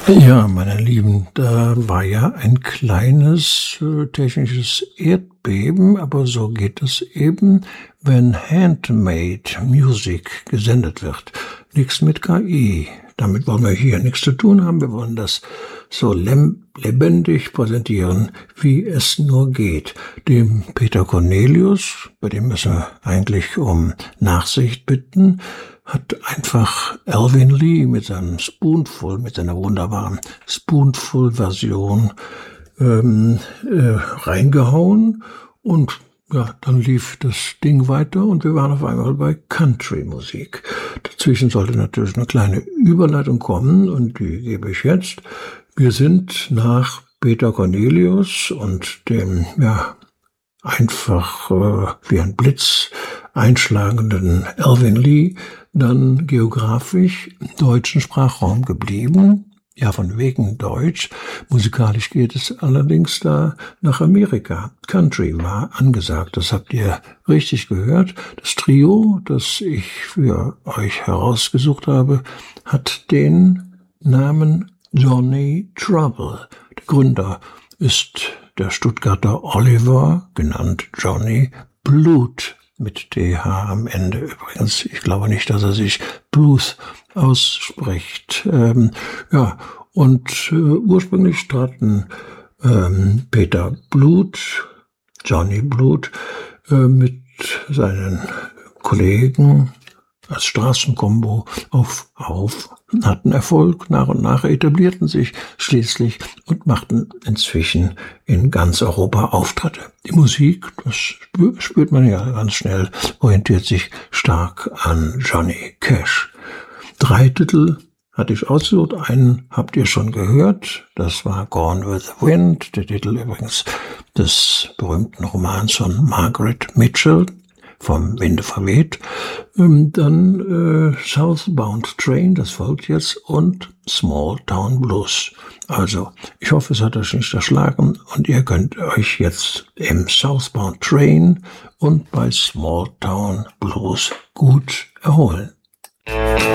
Ja, meine Lieben, da war ja ein kleines technisches Erdbeben, aber so geht es eben, wenn Handmade Music gesendet wird. Nichts mit KI. Damit wollen wir hier nichts zu tun haben. Wir wollen das so lebendig präsentieren, wie es nur geht. Dem Peter Cornelius, bei dem müssen wir eigentlich um Nachsicht bitten, hat einfach Alvin Lee mit seinem Spoonful, mit seiner wunderbaren Spoonful-Version reingehauen und ja, dann lief das Ding weiter und wir waren auf einmal bei Country-Musik. Dazwischen sollte natürlich eine kleine Überleitung kommen und die gebe ich jetzt. Wir sind nach Peter Cornelius und dem, ja, einfach wie ein Blitz einschlagenden Alvin Lee dann geografisch im deutschen Sprachraum geblieben. Ja, von wegen Deutsch. Musikalisch geht es allerdings da nach Amerika. Country war angesagt, das habt ihr richtig gehört. Das Trio, das ich für euch herausgesucht habe, hat den Namen Johnny Trouble. Der Gründer ist der Stuttgarter Oliver, genannt Johnny Bluth, mit TH am Ende übrigens. Ich glaube nicht, dass er sich Bluth ausspricht. Ursprünglich traten Peter Bluth, Johnny Bluth, mit seinen Kollegen als Straßenkombo auf, hatten Erfolg, nach und nach etablierten sich schließlich und machten inzwischen in ganz Europa Auftritte. Die Musik, das spürt man ja ganz schnell, orientiert sich stark an Johnny Cash. 3 Titel hatte ich ausgesucht, einen habt ihr schon gehört, das war Gone with the Wind, der Titel übrigens des berühmten Romans von Margaret Mitchell, vom Winde verweht. Dann Southbound Train, das folgt jetzt, und Small Town Blues. Also, ich hoffe, es hat euch nicht erschlagen und ihr könnt euch jetzt im Southbound Train und bei Small Town Blues gut erholen.